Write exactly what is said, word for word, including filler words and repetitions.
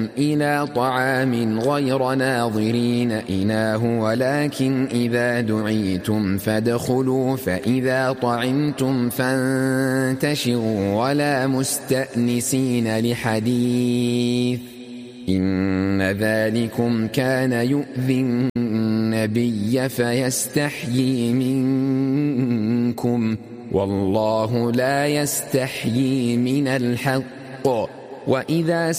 إلى طعام غير ناظرين إناه ولكن إذا دعيتم فادخلوا فإذا طعمتم فانتشروا ولا مستأنسين لحديث إن ذلكم كان يؤذي النبي فيستحيي منكم والله لا يستحيي من الحق وإذا